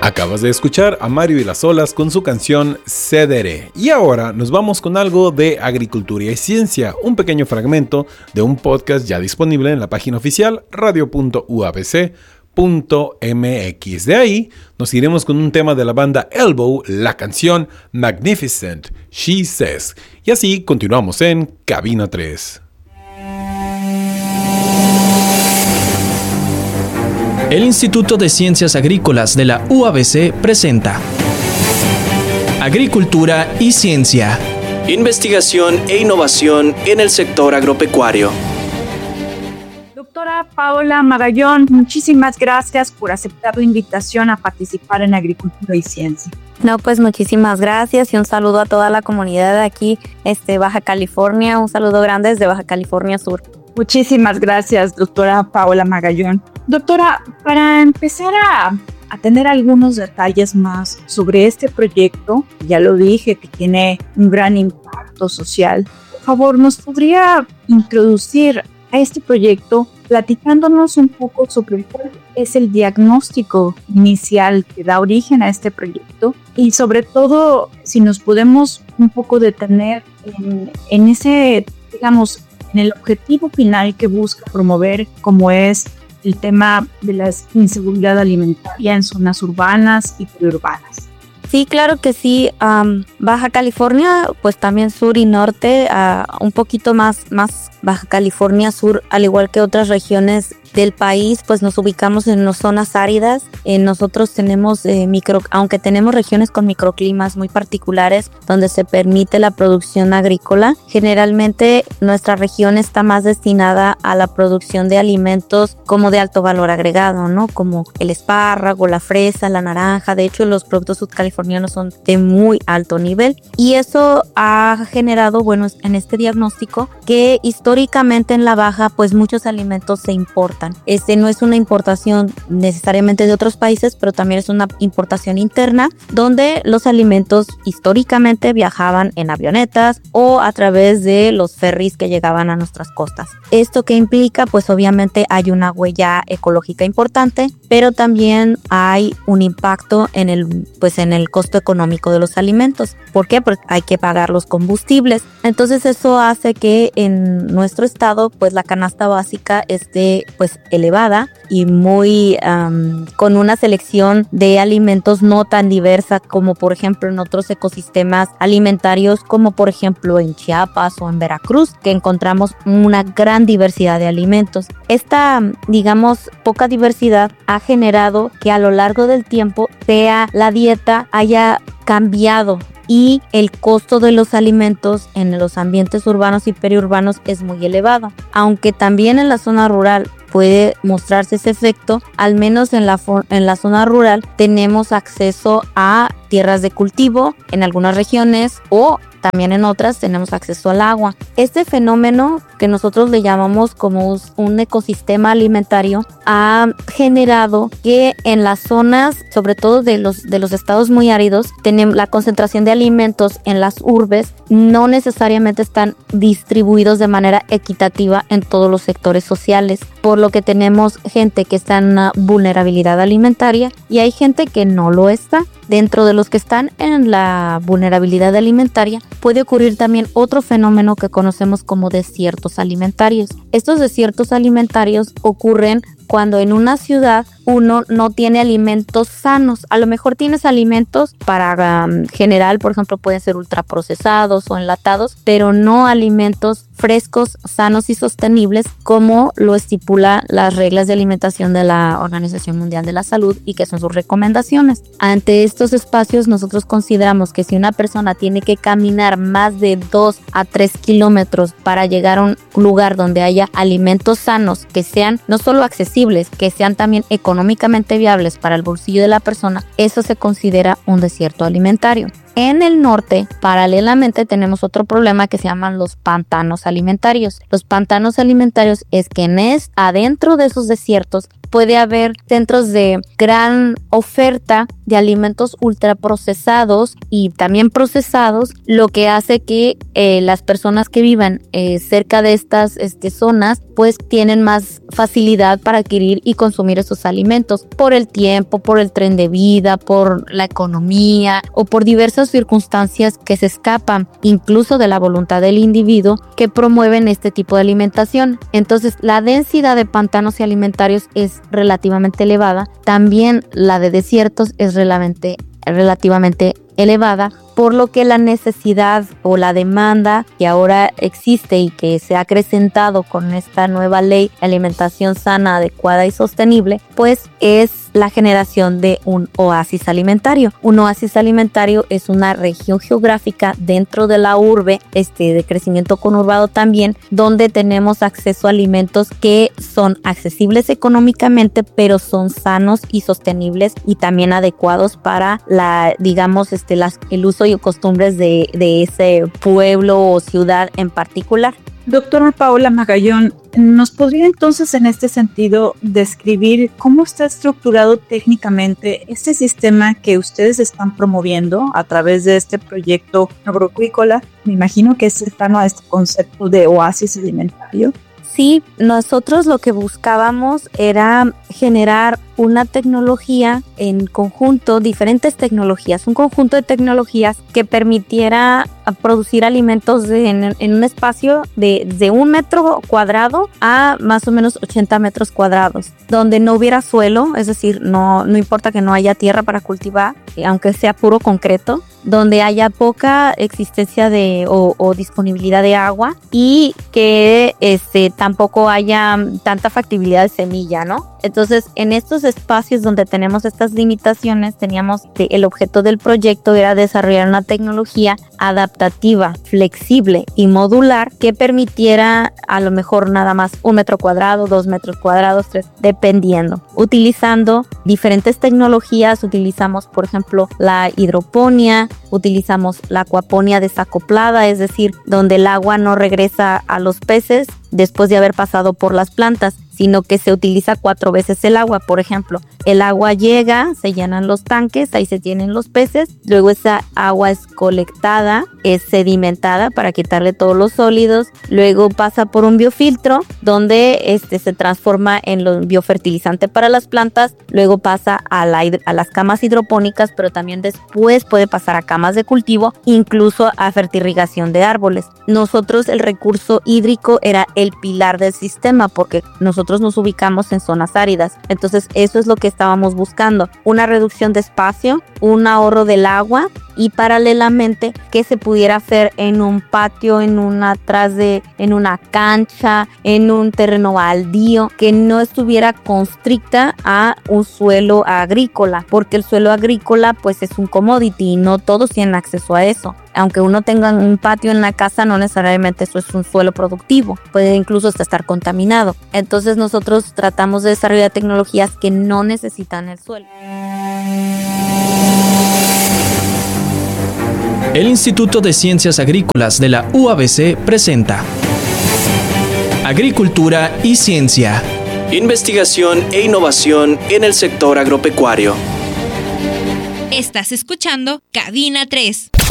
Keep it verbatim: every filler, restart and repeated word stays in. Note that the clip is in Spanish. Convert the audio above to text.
Acabas de escuchar a Mario y las Olas con su canción Cedere. Y ahora nos vamos con algo de agricultura y ciencia, un pequeño fragmento de un podcast ya disponible en la página oficial radio punto u a b c punto m x. De ahí nos iremos con un tema de la banda Elbow, la canción Magnificent, She Says. Y así continuamos en Cabina tres. El Instituto de Ciencias Agrícolas de la U A B C presenta Agricultura y Ciencia. Investigación e innovación en el sector agropecuario. Doctora Paola Magallón, muchísimas gracias por aceptar la invitación a participar en Agricultura y Ciencia. No, pues muchísimas gracias y un saludo a toda la comunidad de aquí, este, Baja California. Un saludo grande desde Baja California Sur. Muchísimas gracias, doctora Paola Magallón. Doctora, para empezar a, a tener algunos detalles más sobre este proyecto, ya lo dije, que tiene un gran impacto social, por favor, ¿nos podría introducir a este proyecto platicándonos un poco sobre cuál es el diagnóstico inicial que da origen a este proyecto y sobre todo si nos podemos un poco detener en, en ese, digamos, en el objetivo final que busca promover, como es el tema de la inseguridad alimentaria en zonas urbanas y periurbanas? Sí, claro que sí. Um, Baja California, pues también sur y norte, uh, un poquito más, más Baja California Sur, al igual que otras regiones del país, pues nos ubicamos en las zonas áridas. Eh, nosotros tenemos eh, micro, aunque tenemos regiones con microclimas muy particulares donde se permite la producción agrícola, generalmente nuestra región está más destinada a la producción de alimentos como de alto valor agregado, ¿no? Como el espárrago, la fresa, la naranja. De hecho, los productos sudcalifornianos son de muy alto nivel y eso ha generado, bueno, en este diagnóstico que históricamente en la Baja, pues muchos alimentos se importan. Este no es una importación necesariamente de otros países, pero también es una importación interna, donde los alimentos históricamente viajaban en avionetas o a través de los ferries que llegaban a nuestras costas. Esto que implica, pues obviamente hay una huella ecológica importante, pero también hay un impacto en el, pues en el costo económico de los alimentos. ¿Por qué? Porque hay que pagar los combustibles. Entonces eso hace que en nuestro estado, pues la canasta básica esté, pues elevada y muy um, con una selección de alimentos no tan diversa como por ejemplo en otros ecosistemas alimentarios como por ejemplo en Chiapas o en Veracruz, que encontramos una gran diversidad de alimentos. Esta, digamos, poca diversidad ha generado que a lo largo del tiempo sea la dieta haya cambiado y el costo de los alimentos en los ambientes urbanos y periurbanos es muy elevado. Aunque también en la zona rural puede mostrarse ese efecto, al menos en la, en la zona rural tenemos acceso a tierras de cultivo en algunas regiones o también en otras tenemos acceso al agua. Este fenómeno que nosotros le llamamos como un ecosistema alimentario ha generado que en las zonas, sobre todo de los, de los estados muy áridos, tenemos la concentración de alimentos en las urbes no necesariamente están distribuidos de manera equitativa en todos los sectores sociales, por lo que tenemos gente que está en una vulnerabilidad alimentaria y hay gente que no lo está. Dentro de los que están en la vulnerabilidad alimentaria puede ocurrir también otro fenómeno que conocemos como desiertos alimentarios. Estos desiertos alimentarios ocurren cuando en una ciudad uno no tiene alimentos sanos. A lo mejor tienes alimentos para um, general, por ejemplo, pueden ser ultraprocesados o enlatados, pero no alimentos frescos, sanos y sostenibles como lo estipula las reglas de alimentación de la Organización Mundial de la Salud y que son sus recomendaciones. Ante estos espacios nosotros consideramos que si una persona tiene que caminar más de dos a tres kilómetros para llegar a un lugar donde haya alimentos sanos que sean no solo accesibles, que sean también económicamente viables para el bolsillo de la persona, eso se considera un desierto alimentario. En el norte, paralelamente, tenemos otro problema que se llaman los pantanos alimentarios. Los pantanos alimentarios es que en es, adentro de esos desiertos puede haber centros de gran oferta de alimentos ultraprocesados y también procesados, lo que hace que eh, las personas que vivan eh, cerca de estas este, zonas pues tienen más facilidad para adquirir y consumir esos alimentos por el tiempo, por el tren de vida, por la economía o por diversas circunstancias que se escapan incluso de la voluntad del individuo que promueven este tipo de alimentación. Entonces, la densidad de pantanos y alimentarios es relativamente elevada. También la de desiertos es relativamente, relativamente elevada, por lo que la necesidad o la demanda que ahora existe y que se ha acrecentado con esta nueva ley de alimentación sana, adecuada y sostenible, pues es la generación de un oasis alimentario. Un oasis alimentario es una región geográfica dentro de la urbe, este, de crecimiento conurbado también, donde tenemos acceso a alimentos que son accesibles económicamente, pero son sanos y sostenibles y también adecuados para la, digamos, este, las, el uso y costumbres de, de ese pueblo o ciudad en particular. Doctora Paola Magallón, ¿nos podría entonces en este sentido describir cómo está estructurado técnicamente este sistema que ustedes están promoviendo a través de este proyecto agroacuícola? Me imagino que es cercano a este concepto de oasis alimentario. Sí, nosotros lo que buscábamos era generar una tecnología en conjunto, diferentes tecnologías, un conjunto de tecnologías que permitiera producir alimentos de, en, en un espacio de, de un metro cuadrado a más o menos ochenta metros cuadrados, donde no hubiera suelo, es decir, no, no importa que no haya tierra para cultivar, aunque sea puro concreto, donde haya poca existencia de o, o disponibilidad de agua y que este, tampoco haya tanta factibilidad de semilla, ¿no? Entonces, en estos espacios donde tenemos estas limitaciones, teníamos que el objeto del proyecto era desarrollar una tecnología adaptativa, flexible y modular que permitiera a lo mejor nada más un metro cuadrado, dos metros cuadrados, tres, dependiendo. Utilizando diferentes tecnologías, utilizamos, por ejemplo, la hidroponía, utilizamos la acuaponía desacoplada, es decir, donde el agua no regresa a los peces después de haber pasado por las plantas, sino que se utiliza cuatro veces el agua. Por ejemplo, el agua llega, se llenan los tanques, ahí se tienen los peces, luego esa agua es colectada, es sedimentada para quitarle todos los sólidos, luego pasa por un biofiltro donde este se transforma en lo biofertilizante para las plantas, luego pasa a, la, a las camas hidropónicas, pero también después puede pasar a camas de cultivo, incluso a fertirrigación de árboles. Nosotros el recurso hídrico era el pilar del sistema porque nosotros nos ubicamos en zonas áridas, entonces eso es lo que estábamos buscando, una reducción de espacio, un ahorro del agua y paralelamente que se pudiera hacer en un patio, en una atrás de, en una cancha, en un terreno baldío, que no estuviera constricta a un suelo agrícola, porque el suelo agrícola pues es un commodity y no todos tienen acceso a eso. Aunque uno tenga un patio en la casa, no necesariamente eso es un suelo productivo, puede incluso hasta estar contaminado. Entonces nosotros tratamos de desarrollar tecnologías que no necesitan el suelo. El Instituto de Ciencias Agrícolas de la U A B C presenta Agricultura y Ciencia. Investigación e innovación en el sector agropecuario. Estás escuchando Cabina tres.